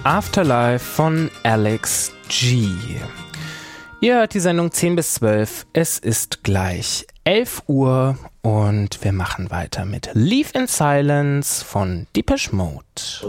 Afterlife von Alex G. Ihr hört die Sendung 10 bis 12. Es ist gleich 11 Uhr und wir machen weiter mit Leave in Silence von Depeche Mode.